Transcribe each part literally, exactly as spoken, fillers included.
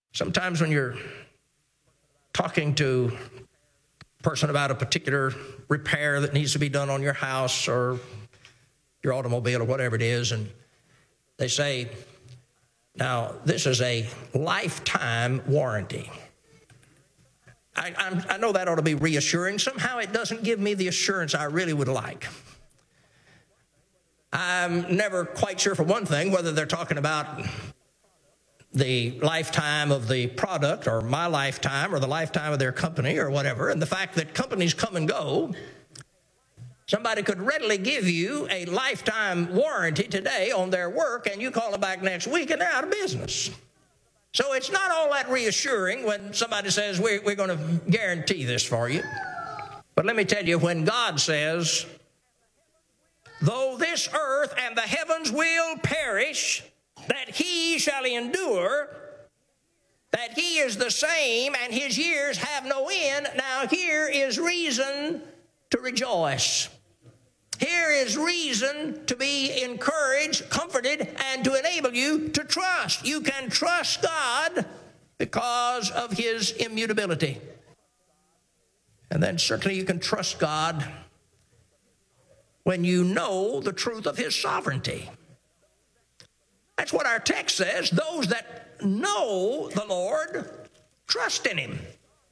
Sometimes when you're talking to a person about a particular repair that needs to be done on your house or your automobile or whatever it is, and they say, now, this is a lifetime warranty. I, I'm, I know that ought to be reassuring. Somehow it doesn't give me the assurance I really would like. I'm never quite sure, for one thing, whether they're talking about the lifetime of the product or my lifetime or the lifetime of their company or whatever. And the fact that companies come and go, somebody could readily give you a lifetime warranty today on their work, and you call them back next week and they're out of business. So it's not all that reassuring when somebody says, we're, we're going to guarantee this for you. But let me tell you, when God says, though this earth and the heavens will perish, that he shall endure, that he is the same and his years have no end. Now here is reason to rejoice. Here is reason to be encouraged, comforted, and to enable you to trust. You can trust God because of his immutability. And then certainly you can trust God when you know the truth of his sovereignty. That's what our text says. Those that know the Lord trust in him.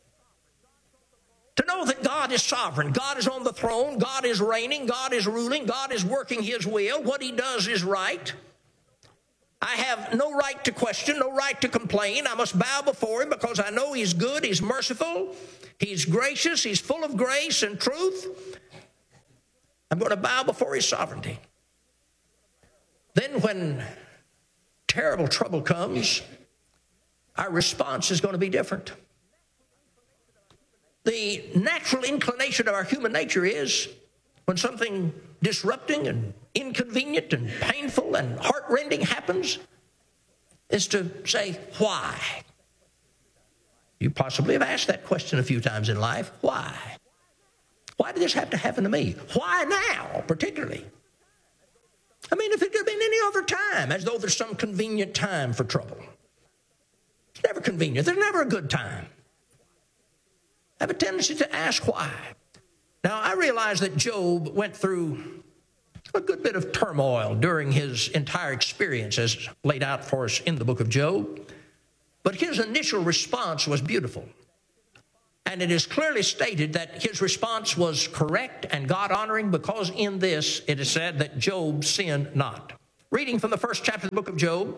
To know that God is sovereign, God is on the throne, God is reigning, God is ruling, God is working his will. What he does is right. I have no right to question, no right to complain. I must bow before him because I know he's good, he's merciful, he's gracious, he's full of grace and truth. I'm going to bow before his sovereignty. Then when terrible trouble comes, our response is going to be different. The natural inclination of our human nature is when something disrupting and inconvenient and painful and heartrending happens, is to say, why? You possibly have asked that question a few times in life. Why? Why did this have to happen to me? Why now, particularly? I mean, if it could have been any other time, as though there's some convenient time for trouble. It's never convenient. There's never a good time. I have a tendency to ask why. Now, I realize that Job went through a good bit of turmoil during his entire experience as laid out for us in the book of Job. But his initial response was beautiful. And it is clearly stated that his response was correct and God-honoring because in this it is said that Job sinned not. Reading from the first chapter of the book of Job,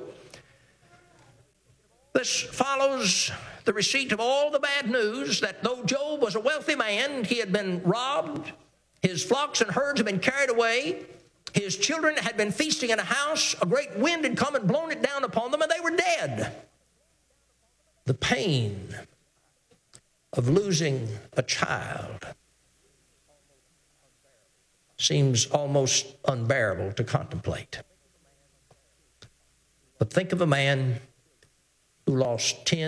this follows the receipt of all the bad news that though Job was a wealthy man, he had been robbed, his flocks and herds had been carried away, his children had been feasting in a house, a great wind had come and blown it down upon them, and they were dead. The pain of losing a child seems almost unbearable to contemplate. But think of a man who lost ten